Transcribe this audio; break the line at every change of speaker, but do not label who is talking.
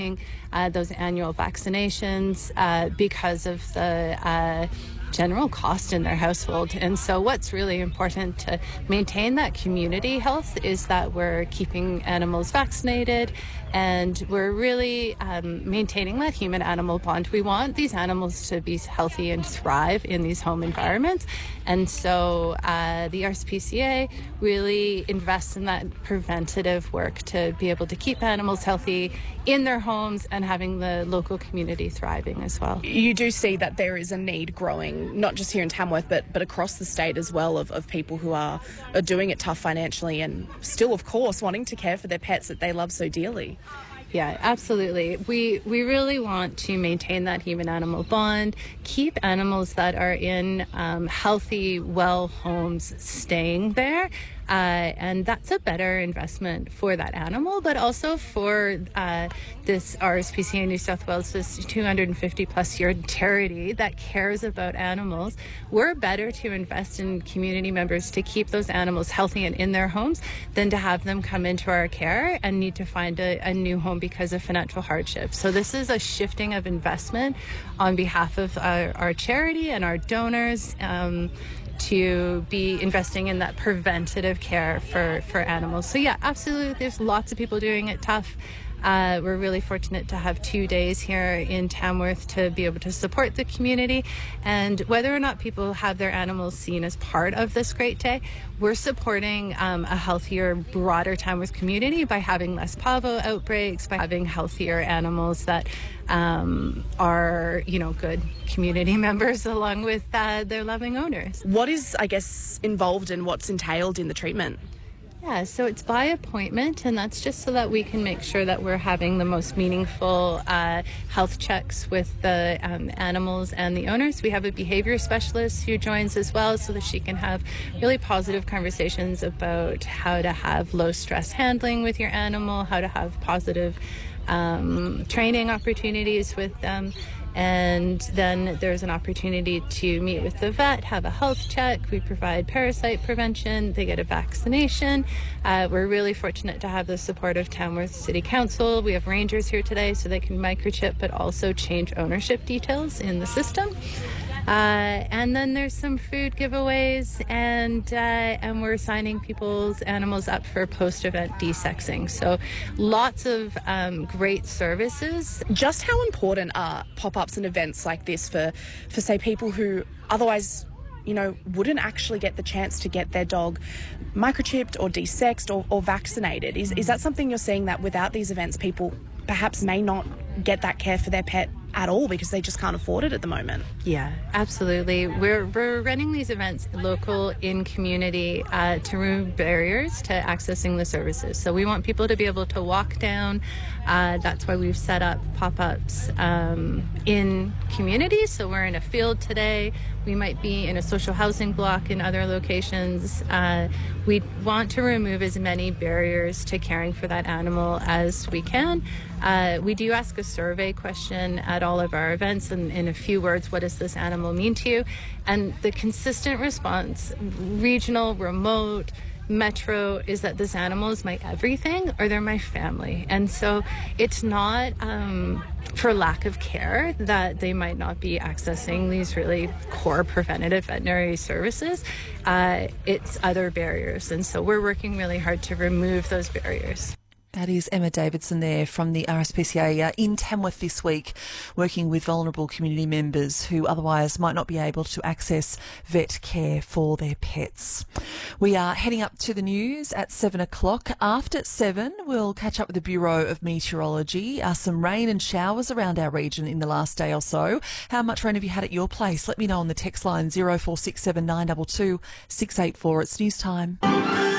skipping those annual vaccinations because of the general cost in their household. And so what's really important to maintain that community health is that we're keeping animals vaccinated and we're really maintaining that human-animal bond. We want these animals to be healthy and thrive in these home environments. And so the RSPCA really invests in that preventative work to be able to keep animals healthy in their homes and having the local community thriving as well.
You do see that there is a need growing, not just here in Tamworth, but across the state as well, of people who are doing it tough financially and still, of course, wanting to care for their pets that they love so dearly.
Yeah, absolutely. We really want to maintain that human-animal bond, keep animals that are in healthy, well homes staying there. And that's a better investment for that animal, but also for this RSPCA New South Wales, this 250 plus year charity that cares about animals. We're better to invest in community members to keep those animals healthy and in their homes than to have them come into our care and need to find a new home because of financial hardship. So this is a shifting of investment on behalf of our charity and our donors. To be investing in that preventative care for animals. So yeah, absolutely, there's lots of people doing it tough. We're really fortunate to have 2 days here in Tamworth to be able to support the community. And whether or not people have their animals seen as part of this great day, we're supporting a healthier, broader Tamworth community by having less PAVO outbreaks, by having healthier animals that are, good community members along with their loving owners.
What is, I guess, involved and what's entailed in the treatment?
Yeah, so it's by appointment, and that's just so that we can make sure that we're having the most meaningful health checks with the animals and the owners. We have a behavior specialist who joins as well so that she can have really positive conversations about how to have low stress handling with your animal, how to have positive training opportunities with them. And then there's an opportunity to meet with the vet, have a health check. We provide parasite prevention. They get a vaccination. We're really fortunate to have the support of Tamworth City Council. We have rangers here today so they can microchip but also change ownership details in the system. And then there's some food giveaways, and we're signing people's animals up for post-event desexing. So lots of great services.
Just how important are pop-ups and events like this for say, people who otherwise, wouldn't actually get the chance to get their dog microchipped or desexed or vaccinated? Is that something you're seeing, that without these events, people perhaps may not get that care for their pet at all because they just can't afford it at the moment?
Yeah, absolutely. We're running these events local in community to remove barriers to accessing the services. So we want people to be able to walk down. That's why we've set up pop-ups in communities. So we're in a field today. We might be in a social housing block in other locations. We want to remove as many barriers to caring for that animal as we can. We do ask a survey question at all of our events, and in a few words, what does this animal mean to you? And the consistent response, regional, remote, metro, is that this animal is my everything, or they're my family. And so it's not for lack of care that they might not be accessing these really core preventative veterinary services. It's other barriers. And so we're working really hard to remove those barriers.
That is Emma Davidson there from the RSPCA in Tamworth this week, working with vulnerable community members who otherwise might not be able to access vet care for their pets. We are heading up to the news at 7 o'clock. After 7, we'll catch up with the Bureau of Meteorology. Some rain and showers around our region in the last day or so. How much rain have you had at your place? Let me know on the text line 0467 922 684. It's news time.